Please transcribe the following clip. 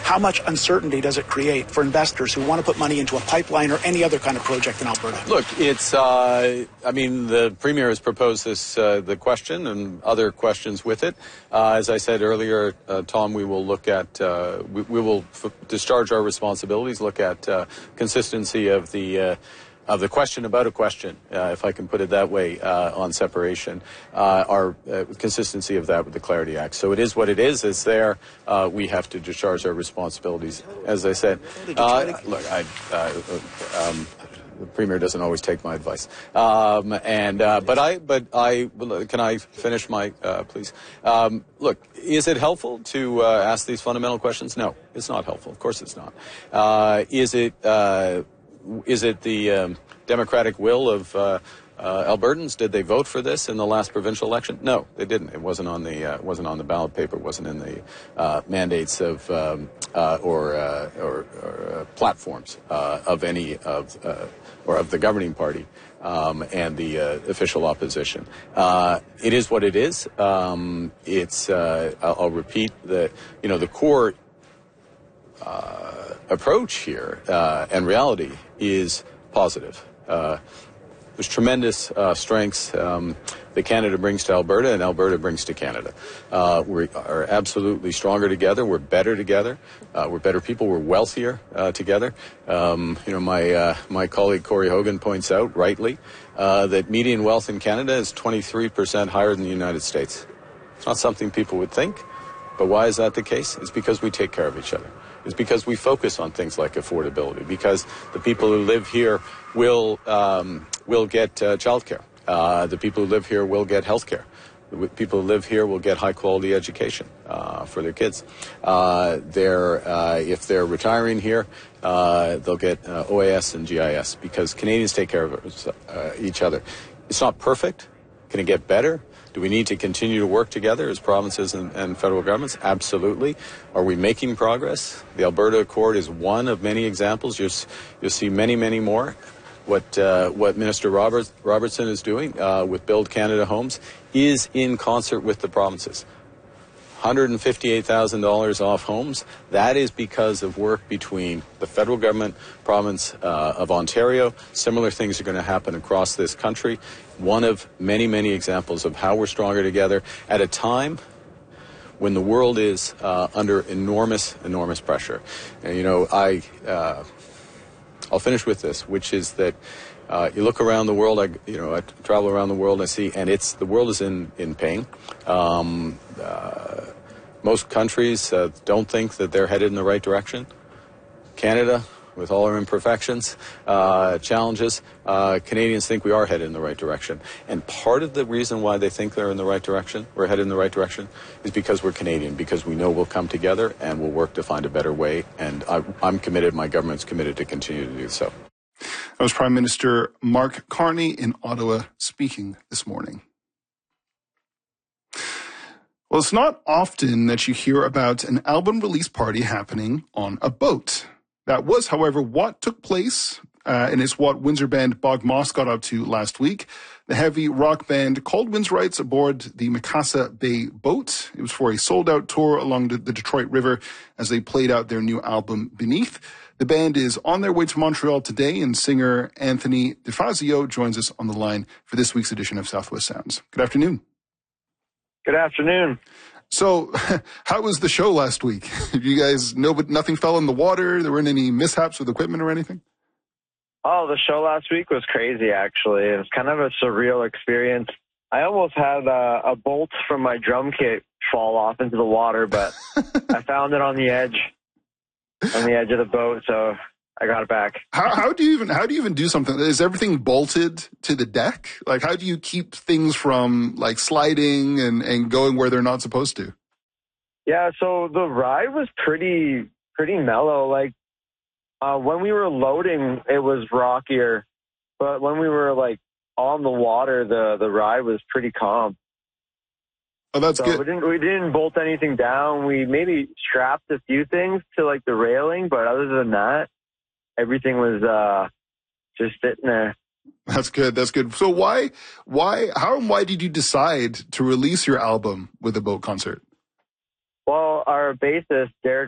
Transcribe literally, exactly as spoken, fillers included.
how much uncertainty does it create for investors who want to put money into a pipeline or any other kind of project in Alberta? Look, it's, uh, I mean, the Premier has proposed this, uh, the question and other questions with it. Uh, as I said earlier, uh, Tom, we will look at, uh, we, we will f- discharge our responsibilities, look at uh, consistency of the uh, of the question about a question, uh, if I can put it that way, uh, on separation, uh, our uh, consistency of that with the Clarity Act. So it is what it is. It's there. Uh, we have to discharge our responsibilities. As I said, uh, look, I, uh, um, the Premier doesn't always take my advice. Um, and uh, but I, but I, can I finish my, uh, please? Um, look, is it helpful to uh, ask these fundamental questions? No, it's not helpful. Of course, it's not. Uh, is it? Uh, Is it the um, democratic will of uh, uh, Albertans? Did they vote for this in the last provincial election? No, they didn't. It wasn't on the uh, wasn't on the ballot paper. It wasn't in the uh, mandates of um, uh, or uh, or, or uh, platforms uh, of any of uh, or of the governing party um, and the uh, official opposition. Uh, it is what it is. Um, it's. Uh, I'll, I'll repeat that. You know, the core Uh, approach here uh, and reality is positive. Uh, there's tremendous uh, strengths um, that Canada brings to Alberta and Alberta brings to Canada. Uh, we are absolutely stronger together. We're better together. Uh, we're better people. We're wealthier uh, together. Um, you know, my uh, my colleague Corey Hogan points out rightly uh, that median wealth in Canada is twenty-three percent higher than the United States. It's not something people would think, but why is that the case? It's because we take care of each other. It's because we focus on things like affordability, because the people who live here will um, will get uh, childcare. Uh, the people who live here will get health care. The people who live here will get high-quality education uh, for their kids. Uh, they're, uh, if they're retiring here, uh, they'll get uh, O A S and G I S because Canadians take care of uh, each other. It's not perfect. Can it get better? Do we need to continue to work together as provinces and, and federal governments? Absolutely. Are we making progress? The Alberta Accord is one of many examples. You'll, you'll see many, many more. What uh, what Minister Roberts, Robertson is doing uh, with Build Canada Homes is in concert with the provinces. one hundred fifty-eight thousand dollars off homes. That is because of work between the federal government, province uh, of Ontario. Similar things are going to happen across this country. One of many, many examples of how we're stronger together at a time when the world is uh, under enormous, enormous pressure. And, you know, I, uh, I'll finish with this, which is that Uh, you look around the world, I, you know, I travel around the world and I see, and it's, the world is in, in pain. Um, uh, most countries uh, don't think that they're headed in the right direction. Canada, with all our imperfections, uh, challenges, uh, Canadians think we are headed in the right direction. And part of the reason why they think they're in the right direction, we're headed in the right direction, is because we're Canadian, because we know we'll come together and we'll work to find a better way. And I, I'm committed, my government's committed to continue to do so. That was Prime Minister Mark Carney in Ottawa speaking this morning. Well, it's not often that you hear about an album release party happening on a boat. That was, however, what took place, uh, and it's what Windsor band Bog Moss got up to last week. The heavy rock band called Windsor Rights aboard the Mikasa Bay boat. It was for a sold-out tour along the, the Detroit River as they played out their new album, Beneath. The band is on their way to Montreal today, and singer Anthony DeFazio joins us on the line for this week's edition of Southwest Sounds. Good afternoon. Good afternoon. So, how was the show last week? You guys know, but nothing fell in the water? There weren't any mishaps with equipment or anything? Oh, the show last week was crazy, actually. It was kind of a surreal experience. I almost had uh, a bolt from my drum kit fall off into the water, but I found it on the edge. on the edge of the boat, so I got it back. How, how do you even how do you even do something? Is everything bolted to the deck? Like, how do you keep things from like sliding and, and going where they're not supposed to? Yeah, so the ride was pretty pretty mellow. Like uh, when we were loading, it was rockier, but when we were like on the water, the the ride was pretty calm. Oh, that's so good. We didn't, we didn't bolt anything down. We maybe strapped a few things to like the railing, but other than that, everything was uh, just sitting there. That's good. That's good. So why, why, how and why did you decide to release your album with a boat concert? Well, our bassist, Derek